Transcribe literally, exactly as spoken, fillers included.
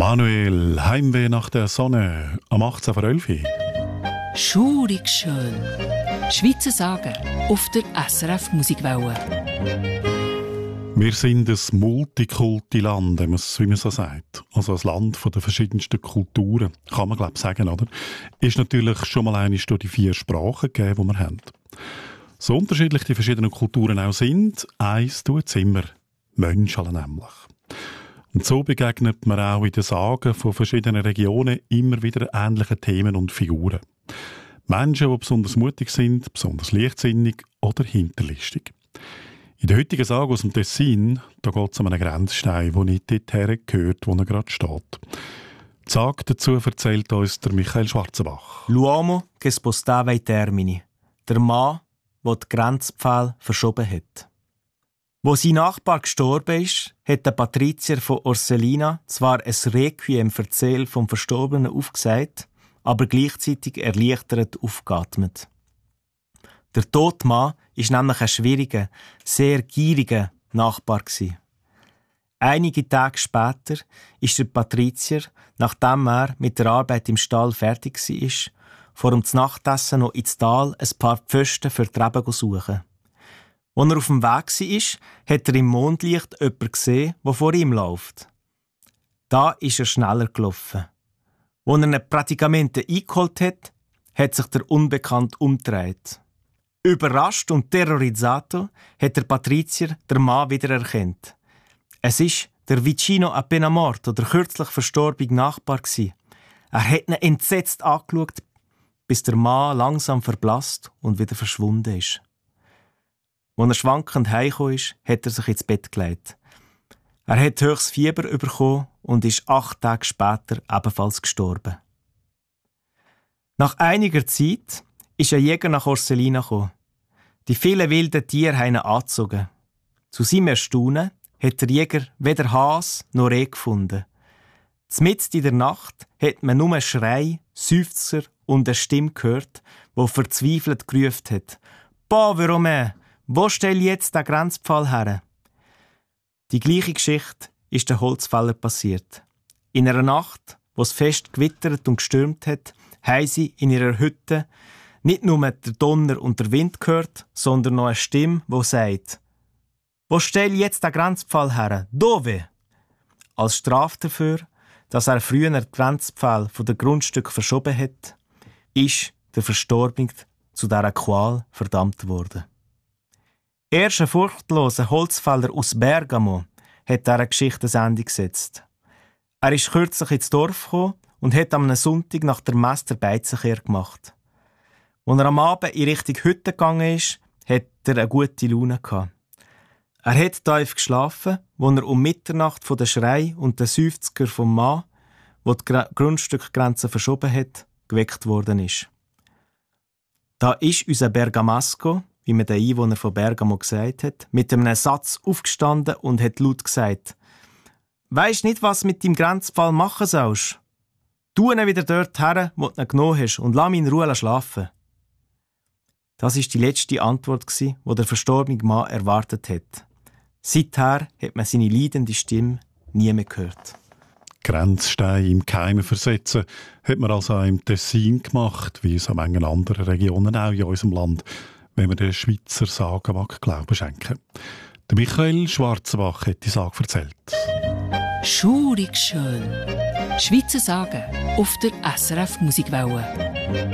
Manuel, Heimweh nach der Sonne, am achtzehn vor elf. Schurig schön. Schweizer Sagen auf der S R F Musikwelle. Wir sind ein Multikulti-Land, wie man so sagt. Also ein Land von den verschiedensten Kulturen, kann man glaube ich sagen, oder? Ist natürlich schon mal eine durch die vier Sprachen gegeben, die wir haben. So unterschiedlich die verschiedenen Kulturen auch sind, eins tut es immer: Menschen nämlich. Und so begegnet man auch in den Sagen von verschiedenen Regionen immer wieder ähnlichen Themen und Figuren. Menschen, die besonders mutig sind, besonders leichtsinnig oder hinterlistig. In der heutigen Sage aus dem Tessin, da geht es um einen Grenzstein, der nicht dorthin gehört, wo er gerade steht. Die Sage dazu erzählt uns der Michael Schwarzenbach. L'uomo che spostava i termini. Der Mann, der die Grenzpfähle verschoben hat. Wo sein Nachbar gestorben ist, hat der Patrizier von Orselina zwar ein Requiem erzählt vom Verstorbenen aufgesagt, aber gleichzeitig erleichtert aufgeatmet. Der tote Mann war nämlich ein schwieriger, sehr gieriger Nachbar. Einige Tage später ist der Patrizier, nachdem er mit der Arbeit im Stall fertig war, vor dem Nachtessen noch ins Tal ein paar Pfosten für die Reben suchen. Als er auf dem Weg war, hat er im Mondlicht jemanden gesehen, der vor ihm läuft. Da ist er schneller gelaufen. Als er einen Praticamente eingeholt hat, hat sich der Unbekannte umgedreht. Überrascht und terrorizzato hat der Patrizier den Mann wiedererkannt. Es ist der Vicino appena morto, der kürzlich verstorbene Nachbar. Er hat ihn entsetzt angeschaut, bis der Mann langsam verblasst und wieder verschwunden ist. Als er schwankend heimgekommen ist, hat er sich ins Bett gelegt. Er hat höchstes Fieber bekommen und ist acht Tage später ebenfalls gestorben. Nach einiger Zeit ist ein Jäger nach Orselina gekommen. Die vielen wilden Tiere haben ihn angezogen. Zu seinem Erstaunen hat der Jäger weder Has noch Reh gefunden. Mitten in der Nacht hat man nur Schrei, Seufzer und eine Stimme gehört, die verzweifelt gerufen hat: «Pauvre Romain, wo stell jetzt den Grenzpfahl her?» Die gleiche Geschichte ist der Holzfäller passiert. In einer Nacht, wo es fest gewittert und gestürmt hat, haben sie in ihrer Hütte nicht nur der Donner und der Wind gehört, sondern noch eine Stimme, die sagt: «Wo stell jetzt den Grenzpfahl her? Dove?» Als Strafe dafür, dass er früher den Grenzpfahl von den Grundstücken verschoben hat, ist der Verstorbene zu dieser Qual verdammt worden. Erst ein furchtloser Holzfäller aus Bergamo hat dieser Geschichte ein Ende gesetzt. Er ist kürzlich ins Dorf gekommen und hat am Sonntag nach der Messe der Beizenkehr gemacht. Als er am Abend in Richtung Hütte gegangen ist, hat er eine gute Laune gehabt. Er hat tief geschlafen, als er um Mitternacht von den Schrei und den Seufzer vom Mann, der die Grundstückgrenze verschoben hat, geweckt worden ist. Da ist unser Bergamasco, wie mir der Einwohner von Bergamo gesagt hat, mit einem Satz aufgestanden und hat laut gesagt: «Weisst nicht, was mit deinem Grenzpfahl machen sollst? Tu ihn wieder dort her, wo du ihn genommen hast, und lass ihn in Ruhe schlafen.» Das war die letzte Antwort, die der verstorbene Mann erwartet hat. Seither hat man seine leidende Stimme nie mehr gehört. Grenzsteine im Keimen versetzen hat man also auch im Tessin gemacht, wie in so manchen anderen Regionen auch in unserem Land, wenn man den Schweizer Sagen mag Glauben schenken. Der Michael Schwarzenbach hat die Sage erzählt. Schurig schön. Schweizer Sagen auf der S R F Musikwelle.